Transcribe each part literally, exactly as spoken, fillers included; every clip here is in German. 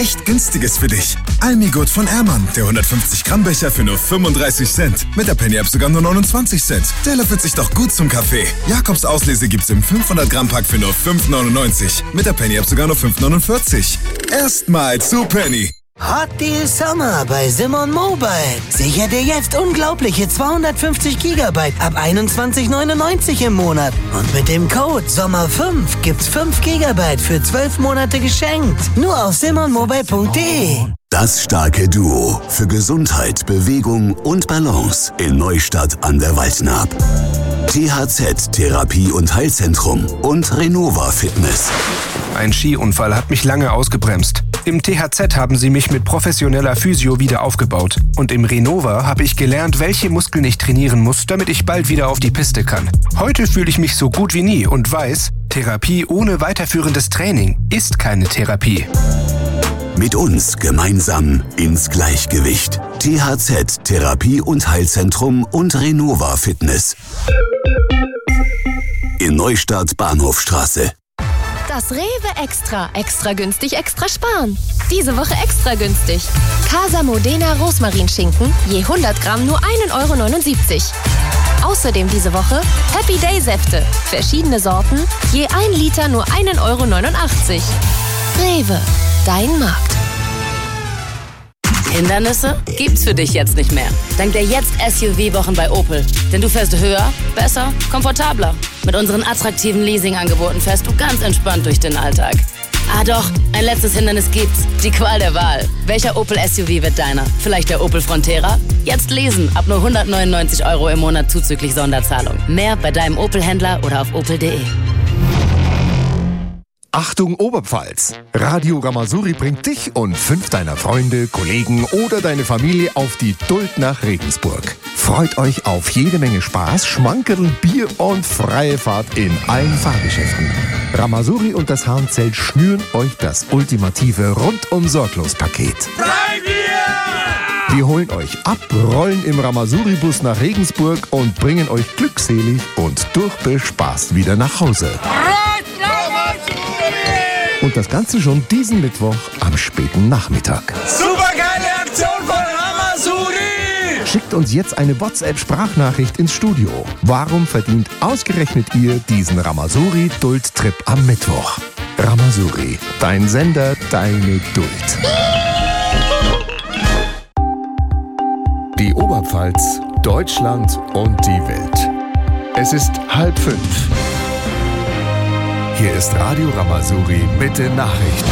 echt Günstiges für dich. Almigut von Ehrmann, der hundertfünfzig Gramm Becher für nur fünfunddreißig Cent. Mit der Penny App sogar nur neunundzwanzig Cent. Der löffelt sich doch gut zum Kaffee. Jakobs Auslese gibt's im fünfhundert Gramm Pack für nur fünf neunundneunzig. Mit der Penny App sogar nur fünf neunundvierzig. Erstmal zu Penny. Hot Deal Summer bei Simon Mobile. Sicher dir jetzt unglaubliche zweihundertfünfzig Gigabyte ab einundzwanzig neunundneunzig im Monat. Und mit dem Code Sommer fünf gibt's fünf Gigabyte für zwölf Monate geschenkt. Nur auf simon mobile punkt de. Das starke Duo für Gesundheit, Bewegung und Balance in Neustadt an der Waldnaab. T H Z Therapie- und Heilzentrum und Renova Fitness. Ein Skiunfall hat mich lange ausgebremst. Im T H Z haben sie mich mit professioneller Physio wieder aufgebaut. Und im Renova habe ich gelernt, welche Muskeln ich trainieren muss, damit ich bald wieder auf die Piste kann. Heute fühle ich mich so gut wie nie und weiß, Therapie ohne weiterführendes Training ist keine Therapie. Mit uns gemeinsam ins Gleichgewicht. T H Z Therapie- und Heilzentrum und Renova Fitness. In Neustadt Bahnhofstraße. Das Rewe Extra. Extra günstig, extra sparen. Diese Woche extra günstig. Casa Modena Rosmarinschinken, je hundert Gramm nur ein Euro neunundsiebzig. Außerdem diese Woche Happy Day Säfte. Verschiedene Sorten, je ein Liter nur ein Euro neunundachtzig. Rewe, dein Markt. Hindernisse gibt's für dich jetzt nicht mehr. Dank der Jetzt S U V-Wochen bei Opel. Denn du fährst höher, besser, komfortabler. Mit unseren attraktiven Leasingangeboten fährst du ganz entspannt durch den Alltag. Ah doch, ein letztes Hindernis gibt's. Die Qual der Wahl. Welcher Opel S U V wird deiner? Vielleicht der Opel Frontera? Jetzt lesen, ab nur hundertneunundneunzig Euro im Monat zuzüglich Sonderzahlung. Mehr bei deinem Opel-Händler oder auf opel punkt de. Achtung Oberpfalz! Radio Ramasuri bringt dich und fünf deiner Freunde, Kollegen oder deine Familie auf die Duld nach Regensburg. Freut euch auf jede Menge Spaß, Schmankerl, Bier und freie Fahrt in allen Fahrgeschäften. Ramasuri und das Hahnzelt schnüren euch das ultimative Rundum-Sorglos-Paket. Bleib hier! Wir holen euch ab, rollen im Ramasuri-Bus nach Regensburg und bringen euch glückselig und durchbespaßt wieder nach Hause. Und das Ganze schon diesen Mittwoch am späten Nachmittag. Supergeile Aktion von Ramasuri! Schickt uns jetzt eine WhatsApp-Sprachnachricht ins Studio. Warum verdient ausgerechnet ihr diesen Ramasuri-Duld-Trip am Mittwoch? Ramasuri, dein Sender, deine Duld. Die Oberpfalz, Deutschland und die Welt. Es ist halb fünf. Hier ist Radio Ramasuri mit den Nachrichten.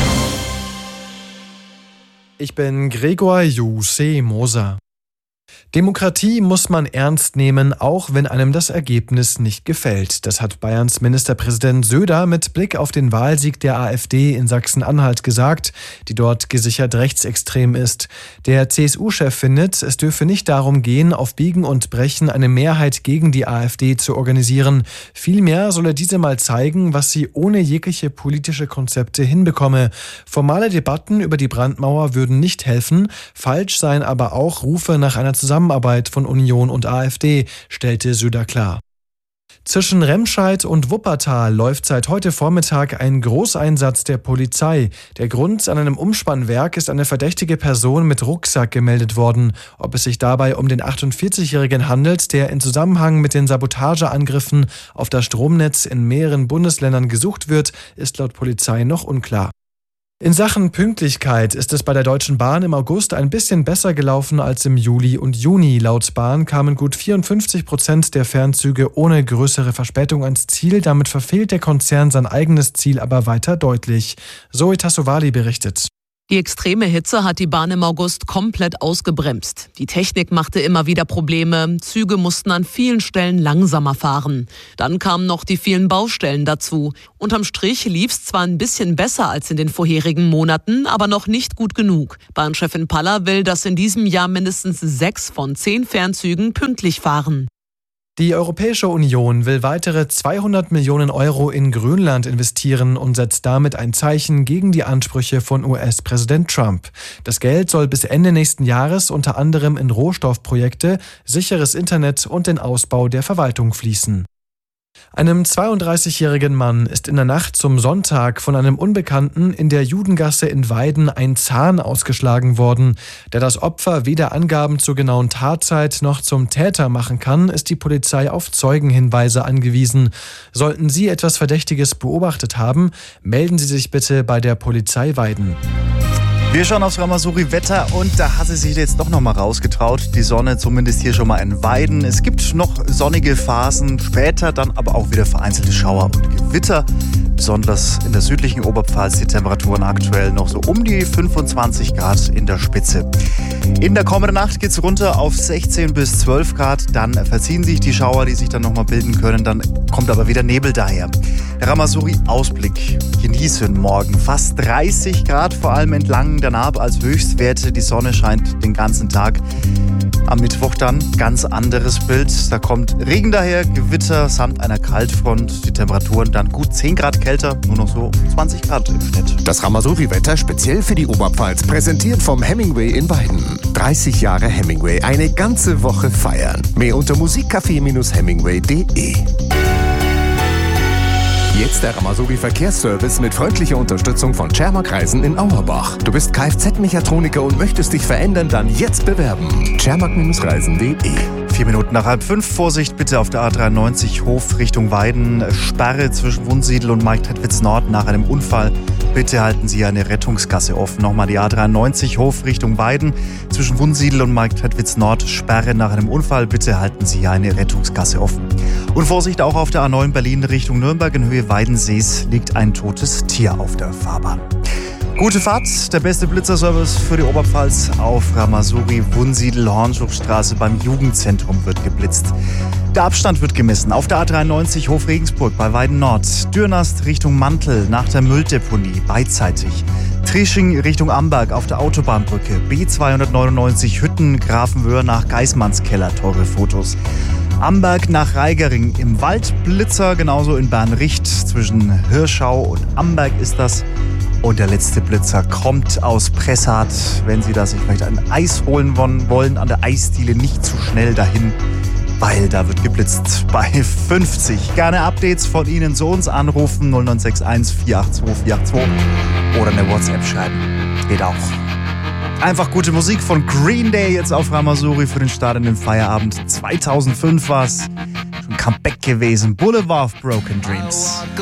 Ich bin Gregor Juse Moser. Demokratie muss man ernst nehmen, auch wenn einem das Ergebnis nicht gefällt. Das hat Bayerns Ministerpräsident Söder mit Blick auf den Wahlsieg der AfD in Sachsen-Anhalt gesagt, die dort gesichert rechtsextrem ist. Der C S U-Chef findet, es dürfe nicht darum gehen, auf Biegen und Brechen eine Mehrheit gegen die AfD zu organisieren. Vielmehr solle diese mal zeigen, was sie ohne jegliche politische Konzepte hinbekomme. Formale Debatten über die Brandmauer würden nicht helfen, falsch seien aber auch Rufe nach einer Zusammenarbeit von Union und AfD, stellte Söder klar. Zwischen Remscheid und Wuppertal läuft seit heute Vormittag ein Großeinsatz der Polizei. Der Grund: an einem Umspannwerk ist eine verdächtige Person mit Rucksack gemeldet worden. Ob es sich dabei um den achtundvierzigjährigen handelt, der in Zusammenhang mit den Sabotageangriffen auf das Stromnetz in mehreren Bundesländern gesucht wird, ist laut Polizei noch unklar. In Sachen Pünktlichkeit ist es bei der Deutschen Bahn im August ein bisschen besser gelaufen als im Juli und Juni. Laut Bahn kamen gut vierundfünfzig Prozent der Fernzüge ohne größere Verspätung ans Ziel. Damit verfehlt der Konzern sein eigenes Ziel aber weiter deutlich. Zoe Tassovali berichtet. Die extreme Hitze hat die Bahn im August komplett ausgebremst. Die Technik machte immer wieder Probleme. Züge mussten an vielen Stellen langsamer fahren. Dann kamen noch die vielen Baustellen dazu. Unterm Strich lief es zwar ein bisschen besser als in den vorherigen Monaten, aber noch nicht gut genug. Bahnchefin Paller will, dass in diesem Jahr mindestens sechs von zehn Fernzügen pünktlich fahren. Die Europäische Union will weitere zweihundert Millionen Euro in Grönland investieren und setzt damit ein Zeichen gegen die Ansprüche von U S-Präsident Trump. Das Geld soll bis Ende nächsten Jahres unter anderem in Rohstoffprojekte, sicheres Internet und den Ausbau der Verwaltung fließen. Einem zweiunddreißigjährigen Mann ist in der Nacht zum Sonntag von einem Unbekannten in der Judengasse in Weiden ein Zahn ausgeschlagen worden. Der das Opfer weder Angaben zur genauen Tatzeit noch zum Täter machen kann, ist die Polizei auf Zeugenhinweise angewiesen. Sollten Sie etwas Verdächtiges beobachtet haben, melden Sie sich bitte bei der Polizei Weiden. Wir schauen aufs Ramasuri-Wetter und da hat sie sich jetzt doch noch mal rausgetraut. Die Sonne zumindest hier schon mal in Weiden. Es gibt noch sonnige Phasen, später dann aber auch wieder vereinzelte Schauer und Gewitter. Besonders in der südlichen Oberpfalz die Temperaturen aktuell noch so um die fünfundzwanzig Grad in der Spitze. In der kommenden Nacht geht es runter auf sechzehn bis zwölf Grad. Dann verziehen sich die Schauer, die sich dann noch mal bilden können. Dann kommt aber wieder Nebel daher. Der Ramasuri-Ausblick. Genießen morgen fast dreißig Grad, vor allem entlang der Naab als Höchstwerte. Die Sonne scheint den ganzen Tag. Am Mittwoch dann ganz anderes Bild. Da kommt Regen daher, Gewitter samt einer Kaltfront. Die Temperaturen dann gut zehn Grad kälter, nur noch so zwanzig Grad im Schnitt. Das Ramasuri-Wetter speziell für die Oberpfalz, präsentiert vom Hemingway in Weiden. dreißig Jahre Hemingway, eine ganze Woche feiern. Mehr unter musikcafé Bindestrich hemingway punkt de. Jetzt der Ramasuri-Verkehrsservice mit freundlicher Unterstützung von Cermak Reisen in Auerbach. Du bist Kfz-Mechatroniker und möchtest dich verändern, dann jetzt bewerben. cermak Reisen punkt de. Vier Minuten nach halb fünf. Vorsicht bitte auf der A dreiundneunzig Hof Richtung Weiden. Sperre zwischen Wunsiedel und Marktredwitz Nord nach einem Unfall. Bitte halten Sie eine Rettungsgasse offen. Nochmal die A dreiundneunzig Hof Richtung Weiden. Zwischen Wunsiedel und Marktredwitz Nord. Sperre nach einem Unfall. Bitte halten Sie eine Rettungsgasse offen. Und Vorsicht auch auf der A neun Berlin Richtung Nürnberg. In Höhe Weidensees liegt ein totes Tier auf der Fahrbahn. Gute Fahrt, der beste Blitzerservice für die Oberpfalz auf Ramasuri, Wunsiedel, Hornschupfstraße beim Jugendzentrum wird geblitzt. Der Abstand wird gemessen auf der A dreiundneunzig Hof Regensburg bei Weiden Nord, Dürnast Richtung Mantel nach der Mülldeponie beidseitig, Trisching Richtung Amberg auf der Autobahnbrücke, B zweihundertneunundneunzig Hütten, Grafenwöhr nach Geismannskeller, teure Fotos. Amberg nach Reigering im Waldblitzer, genauso in Bernricht zwischen Hirschau und Amberg ist das. Und der letzte Blitzer kommt aus Pressart. Wenn Sie da sich vielleicht ein Eis holen wollen, an der Eisdiele nicht zu schnell dahin, weil da wird geblitzt bei fünfzig. Gerne Updates von Ihnen zu uns anrufen null neun sechs eins vier acht zwei vier acht zwei oder eine WhatsApp schreiben. Geht auch. Einfach gute Musik von Green Day jetzt auf Ramasuri für den Start in den Feierabend. zweitausendfünf war es. Schon Comeback gewesen. Boulevard of Broken Dreams.